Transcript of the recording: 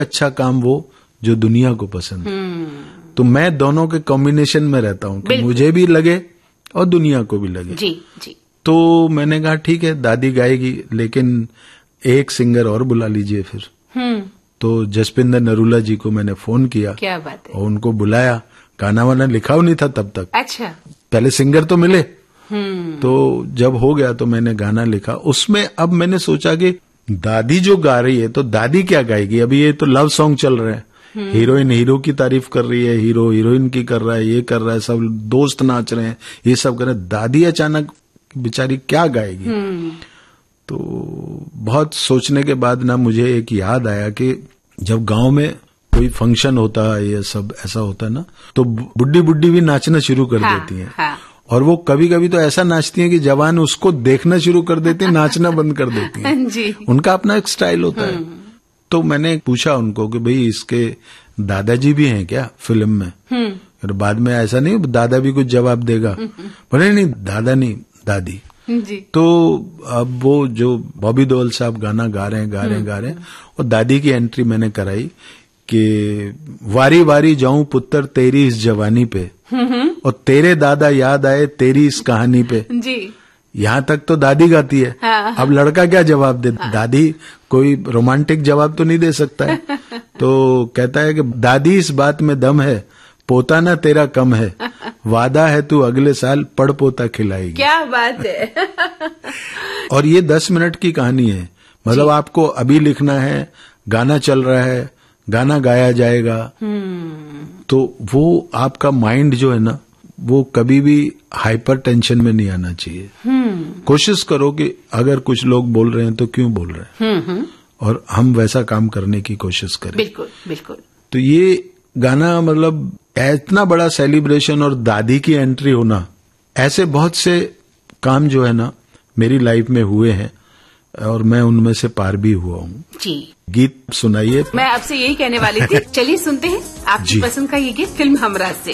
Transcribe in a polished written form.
अच्छा काम वो जो दुनिया को पसंद है। तो मैं दोनों के कॉम्बिनेशन में रहता हूँ कि मुझे भी लगे और दुनिया को भी लगे। जी जी। तो मैंने कहा ठीक है, दादी गाएगी, लेकिन एक सिंगर और बुला लीजिए फिर। तो जसपिंदर नरूला जी को मैंने फोन किया। क्या बात है। और उनको बुलाया। गाना वाना लिखा नहीं था तब तक। अच्छा। पहले सिंगर तो मिले। तो जब हो गया तो मैंने गाना लिखा। उसमें अब मैंने सोचा कि दादी जो गा रही है तो दादी क्या गाएगी। अभी ये तो लव सॉन्ग चल रहे हैं, हीरोइन हीरो की तारीफ कर रही है, हीरो हीरोइन की कर रहा है, ये कर रहा है, सब दोस्त नाच रहे हैं, ये सब कर रहे हैं। दादी अचानक बेचारी क्या गाएगी। तो बहुत सोचने के बाद ना मुझे एक याद आया कि जब गांव में कोई फंक्शन होता है, ये सब ऐसा होता है ना, तो बुड्ढी बुड्ढी भी नाचना शुरू कर देती हैं। हाँ। और वो कभी कभी तो ऐसा नाचती हैं कि जवान उसको देखना शुरू कर देते हैं, नाचना बंद कर देती हैं। जी। उनका अपना एक स्टाइल होता है। तो मैंने पूछा उनको कि भाई इसके दादाजी भी हैं क्या फिल्म में। और बाद में ऐसा नहीं दादा भी कुछ जवाब देगा। बोले नहीं दादा नहीं, दादी। जी। तो अब वो जो बॉबी देओल साहब गाना गा रहे हैं और दादी की एंट्री मैंने कराई कि वारी वारी जाऊं पुत्र तेरी इस जवानी पे और तेरे दादा याद आए तेरी इस कहानी पे। जी। यहाँ तक तो दादी गाती है। हाँ। अब लड़का क्या जवाब दे। दादी कोई रोमांटिक जवाब तो नहीं दे सकता है। तो कहता है कि दादी इस बात में दम है, पोता ना तेरा कम है, वादा है तू अगले साल पड़ पोता खिलाएगी। क्या बात है। और ये 10 मिनट की कहानी है। मतलब आपको अभी लिखना है, गाना चल रहा है, गाना गाया जाएगा। तो वो आपका माइंड जो है ना, वो कभी भी हाइपर टेंशन में नहीं आना चाहिए। कोशिश करो कि अगर कुछ लोग बोल रहे हैं तो क्यों बोल रहे हैं, और हम वैसा काम करने की कोशिश करें। बिल्कुल बिल्कुल। तो ये गाना मतलब इतना बड़ा सेलिब्रेशन और दादी की एंट्री होना, ऐसे बहुत से काम जो है ना मेरी लाइफ में हुए हैं और मैं उनमें से पार भी हुआ हूँ। जी। गीत सुनाइए। मैं आपसे यही कहने वाली थी। चलिए सुनते हैं आपकी पसंद का ये गीत फिल्म हमराज से।